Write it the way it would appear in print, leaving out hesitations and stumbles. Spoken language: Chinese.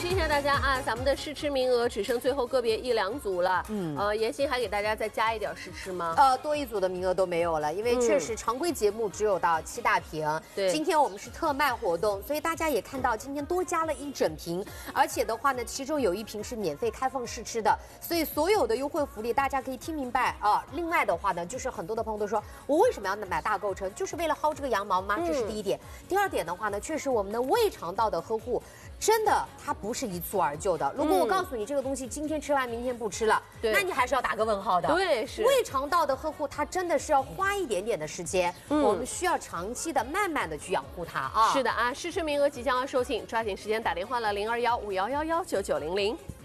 一下大家啊，咱们的试吃名额只剩最后个别1、2组了。妍希还给大家再加一点试吃吗？ 多一组的名额都没有了，因为确实常规节目只有到7大瓶。 对， 今天我们是特卖活动，所以大家也看到今天多加了1整瓶，而且的话呢，其中有1瓶是免费开放试吃的，所以所有的优惠福利大家可以听明白啊。另外的话呢，就是很多的朋友都说，我为什么要买大购城，就是为了薅这个羊毛吗？这是第一点。第二点的话呢，确实我们的胃肠道的呵护，真的它不是一蹴而就的。如果我告诉你这个东西今天吃完，明天不吃了，那你还是要打个问号的。 对，是胃肠道的呵护，它真的是要花一点点的时间，我们需要长期的、慢慢的去养护它啊。 是的啊，试吃名额即将要售罄，抓紧时间打电话了，0215111990。